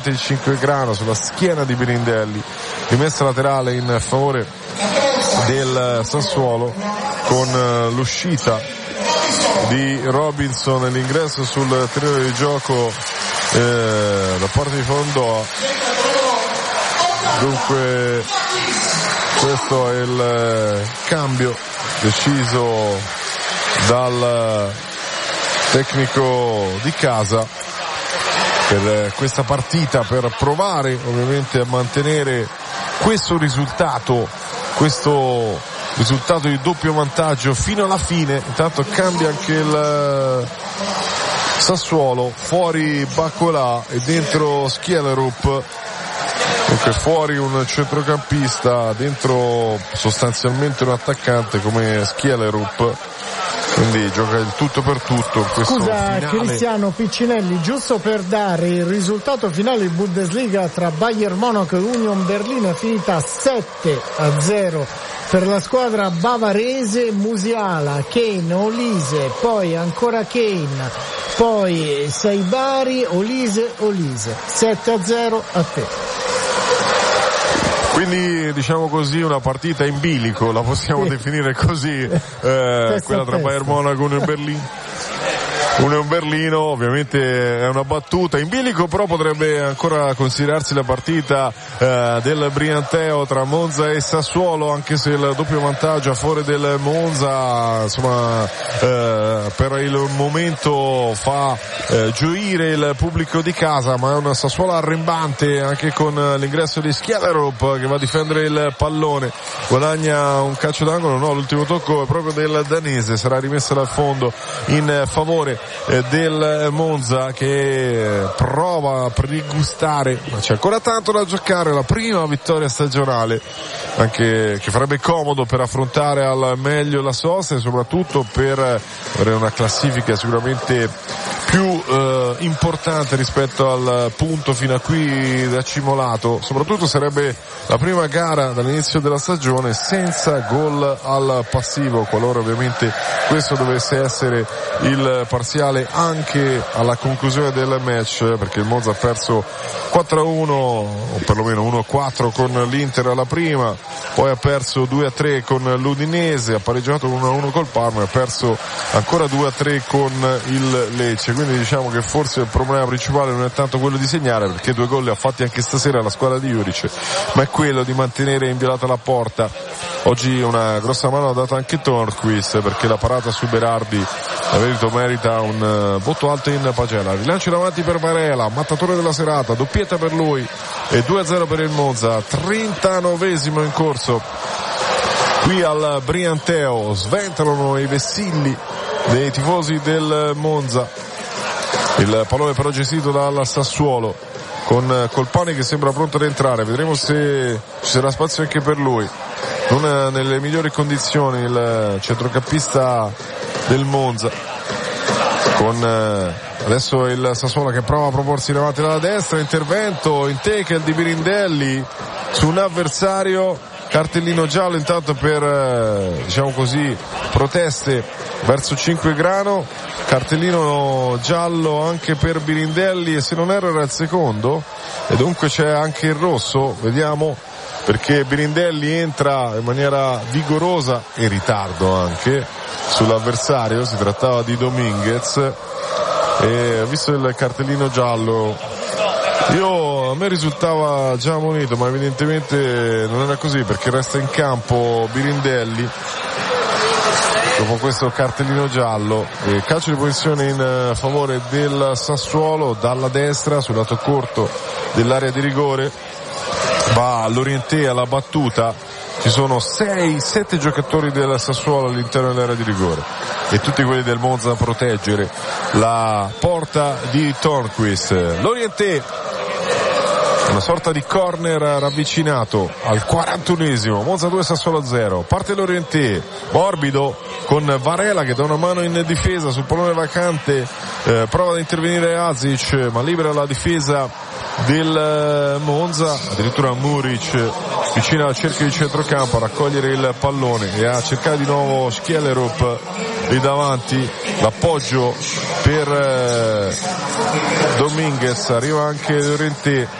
il 5 grano sulla schiena di Birindelli, rimessa laterale in favore del Sassuolo con l'uscita di Robinson e l'ingresso sul terreno di gioco da parte di Fondoa. Dunque questo è il cambio deciso dal tecnico di casa per questa partita, per provare ovviamente a mantenere questo risultato di doppio vantaggio fino alla fine. Intanto cambia anche il Sassuolo, fuori Bacolà e dentro Schielerup. Dunque fuori un centrocampista, dentro sostanzialmente un attaccante come Schielerup. Quindi gioca il tutto per tutto in questo finale. Cristiano Piccinelli, giusto per dare il risultato finale in Bundesliga tra Bayern Monaco e Union Berlino, è finita 7-0 per la squadra bavarese. Musiala, Kane, Olise, poi ancora Kane, poi Saibari, Olise, 7-0 a te. Quindi diciamo così una partita in bilico, la possiamo definire così, quella tra Bayern Monaco e Union Berlino. Ovviamente è una battuta in bilico, però potrebbe ancora considerarsi la partita del Brianteo tra Monza e Sassuolo, anche se il doppio vantaggio a favore del Monza insomma per il momento fa gioire il pubblico di casa, ma è una Sassuolo arrembante anche con l'ingresso di Schielerup che va a difendere il pallone, guadagna un calcio d'angolo, no, l'ultimo tocco è proprio del danese, sarà rimessa dal fondo in favore del Monza che prova a pregustare, ma c'è ancora tanto da giocare, la prima vittoria stagionale, anche che farebbe comodo per affrontare al meglio la sosta e soprattutto per avere una classifica sicuramente più importante rispetto al punto fino a qui accumulato. Soprattutto sarebbe la prima gara dall'inizio della stagione senza gol al passivo, qualora ovviamente questo dovesse essere il parziale anche alla conclusione del match, perché il Monza ha perso 4-1 o perlomeno 1-4 con l'Inter alla prima, poi ha perso 2-3 con l'Udinese, ha pareggiato 1-1 col Parma e ha perso ancora 2-3 con il Lecce. Quindi diciamo che forse il problema principale non è tanto quello di segnare, perché 2 gol li ha fatti anche stasera la squadra di Juric, ma è quello di mantenere inviolata la porta. Oggi una grossa mano ha dato anche Tornquist, perché la parata su Berardi merita un voto alto in pagella. Rilancio davanti per Varela, mattatore della serata, doppietta per lui e 2-0 per il Monza, 39esimo in corso qui al Brianteo. Sventolano i vessilli dei tifosi del Monza, il pallone però gestito dal Sassuolo con Colpani che sembra pronto ad entrare, vedremo se ci sarà spazio anche per lui. Non nelle migliori condizioni il centrocampista del Monza, con adesso il Sassuolo che prova a proporsi davanti dalla destra, intervento in tackle di Birindelli su un avversario, cartellino giallo intanto per diciamo così proteste verso Cinquegrano, cartellino giallo anche per Birindelli e se non erro era il secondo, e dunque c'è anche il rosso, vediamo, perché Birindelli entra in maniera vigorosa e in ritardo anche sull'avversario, si trattava di Dominguez e ho visto il cartellino giallo, a me risultava già ammonito, ma evidentemente non era così, perché resta in campo Birindelli dopo questo cartellino giallo. Calcio di punizione in favore del Sassuolo dalla destra sul lato corto dell'area di rigore, va all'Orienté alla battuta, ci sono 6-7 giocatori del Sassuolo all'interno dell'area di rigore e tutti quelli del Monza a proteggere la porta di Tornquist. L'Orienté, una sorta di corner ravvicinato al 41esimo, Monza 2 Sassuolo 0, parte l'Orienté, morbido con Varela che dà una mano in difesa sul pallone vacante, prova ad intervenire Azic ma libera la difesa del Monza, addirittura Muric vicino al cerchio di centrocampo a raccogliere il pallone e a cercare di nuovo Schielerup lì davanti, l'appoggio per Dominguez, arriva anche Llorente